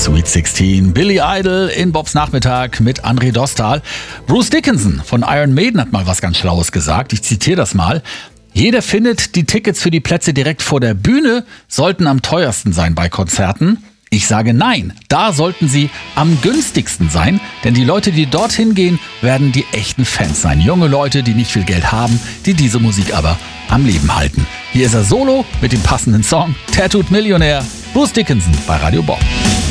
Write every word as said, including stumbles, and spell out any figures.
Sweet sechzehn, Billy Idol in Bobs Nachmittag mit André Dostal. Bruce Dickinson von Iron Maiden hat mal was ganz Schlaues gesagt. Ich zitiere das mal. Jeder findet, die Tickets für die Plätze direkt vor der Bühne sollten am teuersten sein bei Konzerten. Ich sage nein, da sollten sie am günstigsten sein, denn die Leute, die dorthin gehen, werden die echten Fans sein. Junge Leute, die nicht viel Geld haben, die diese Musik aber am Leben halten. Hier ist er solo mit dem passenden Song Tattooed Millionär, Bruce Dickinson bei Radio Bob.